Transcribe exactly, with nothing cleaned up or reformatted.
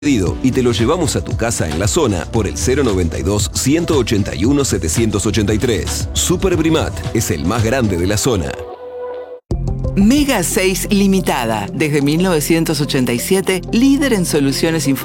pedido y te lo llevamos a tu casa en la zona por el cero noventa y dos, ciento ochenta y uno, setecientos ochenta y tres. Super Brimat es el más grande de la zona. Mega seis Limitada, desde mil novecientos ochenta y siete, líder en soluciones informáticas.